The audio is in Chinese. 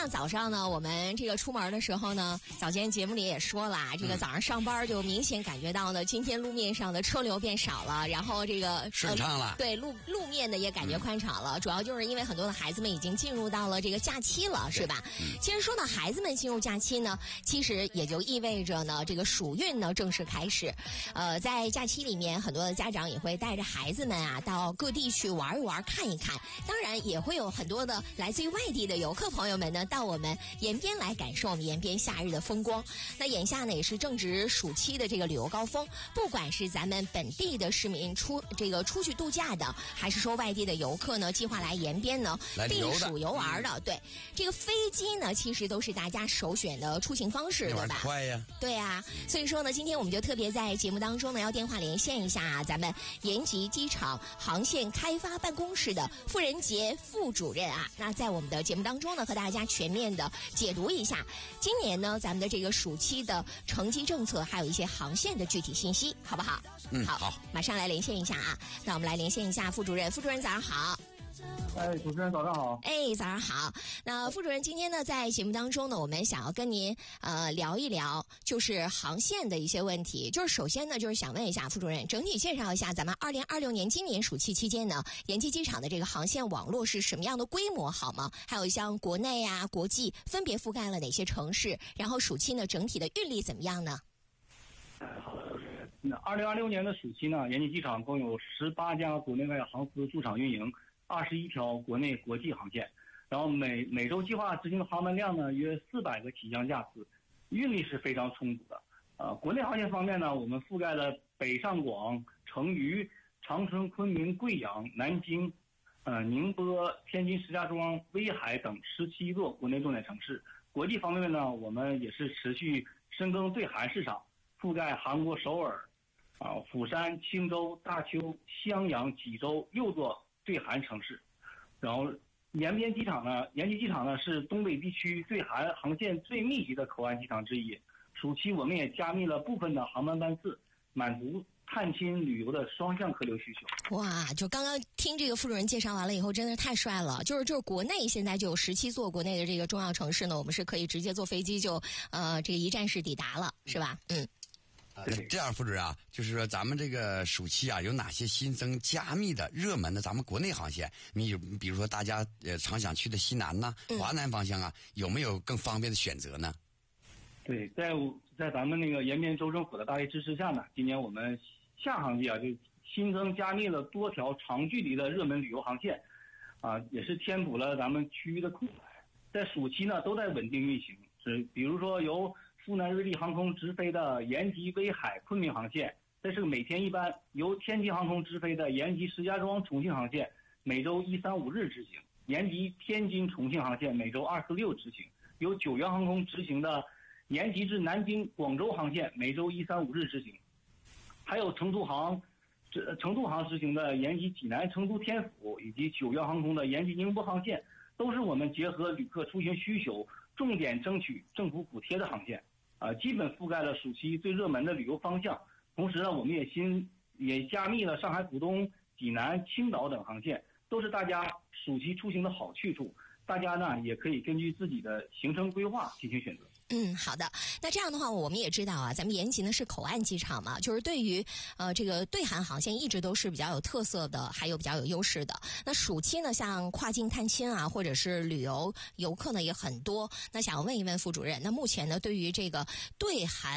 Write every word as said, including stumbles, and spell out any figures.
像早上呢，我们这个出门的时候呢，早间节目里也说了，这个早上上班就明显感觉到呢，今天路面上的车流变少了，然后这个顺畅了、呃， 对路路面呢也感觉宽敞了、嗯。主要就是因为很多的孩子们已经进入到了这个假期了，是吧？嗯、其实说到孩子们进入假期呢，其实也就意味着呢，这个暑运呢正式开始。呃，在假期里面，很多的家长也会带着孩子们啊到各地去玩一玩、看一看。当然，也会有很多的来自于外地的游客朋友们呢，到我们延边来感受我们延边夏日的风光。那眼下呢，也是正值暑期的这个旅游高峰，不管是咱们本地的市民出这个出去度假的，还是说外地的游客呢，计划来延边呢避暑游玩的，对这个飞机呢，其实都是大家首选的出行方式，对吧？ 快呀， 对啊。所以说呢，今天我们就特别在节目当中呢，要电话连线一下、啊、咱们延吉机场航线开发办公室的傅仁杰副主任啊。那在我们的节目当中呢，和大家全面的解读一下今年呢咱们的这个暑期的乘机政策，还有一些航线的具体信息，好不好？ 嗯， 好， 好， 马上来连线一下啊。那我们来连线一下副主任，副主任早上好。 哎，主持人早上好。 哎，早上好。那副主任今天呢，在节目当中呢，我们想要跟您呃聊一聊，就是航线的一些问题。就是首先呢，就是想问一下副主任，整体介绍一下咱们二零二六年今年暑期期间呢，延吉机场的这个航线网络是什么样的规模，好吗？还有像国内啊、国际分别覆盖了哪些城市？然后暑期呢，整体的运力怎么样呢？ 那二零二六年的暑期呢，延吉机场共有十八家国内外航司驻场运营。二十一条国内国际航线，然后每每周计划执行的航班量呢约四百个起降架次，运力是非常充足的。呃，国内航线方面呢，我们覆盖了北上广、成渝、长春、昆明、贵阳、南京、呃宁波、天津、石家庄、威海等十七座国内重点城市。国际方面呢，我们也是持续深耕对韩市场，覆盖韩国首尔、啊、呃、釜山、青州、大邱、襄阳、济州六座对韩城市。然后延边机场呢，延吉机场呢是东北地区对韩航线最密集的口岸机场之一。暑期我们也加密了部分的航班班次，满足探亲旅游的双向客流需求。 哇，就刚刚听这个副主任介绍完了以后，真的是太帅了。就是就是国内现在就有十七座国内的这个重要城市呢，我们是可以直接坐飞机就呃这个一站式抵达了，是吧？嗯。 啊，这样，副主任啊，就是说咱们这个暑期啊，有哪些新增加密的热门的咱们国内航线？你比如说大家呃常想去的西南呐、啊、华南方向啊，有没有更方便的选择呢？ 对，在在咱们那个延边州政府的大力支持下呢，今年我们下航季啊就新增加密了多条长距离的热门旅游航线，啊，也是填补了咱们区域的空白。在暑期呢，都在稳定运行，是比如说由苏南瑞丽航空直飞的延吉威海昆明航线，这是个每天一班；由天津航空直飞的延吉石家庄重庆航线，每周一三五日执行；延吉天津重庆航线每周二四六执行；由九阳航空执行的延吉至南京广州航线每周一三五日执行；还有成都航成都航执行的延吉济南成都天府，以及九阳航空的延吉宁波航线，都是我们结合旅客出行需求，重点争取政府补贴的航线。啊，基本覆盖了暑期最热门的旅游方向。同时呢，我们也新也加密了上海浦东、济南、青岛等航线，都是大家暑期出行的好去处。大家呢也可以根据自己的行程规划进行选择。 嗯，好的。那这样的话，我们也知道啊，咱们延吉呢是口岸机场嘛，就是对于呃这个对韩航线一直都是比较有特色的，还有比较有优势的。那暑期呢，像跨境探亲啊，或者是旅游游客呢也很多。那想问一问副主任，那目前呢对于这个对韩